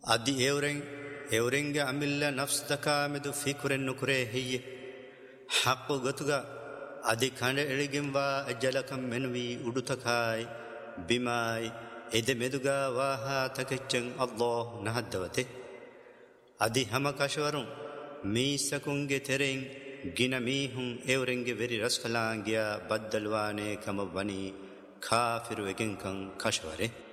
أدي إورينج أميلا نفس دكامدو فكرن نكره هي حق غتغا أدي كان إليجموا أجلكم منوي أدوتكاي بماي إذا مدغا واها تكچن الله نهدوته أدي هما كاشورون ميسكونجي ترين گنا ميهم إورينج وري رسخلانگيا بدلواني كم وني كافر وگن كان كاشوره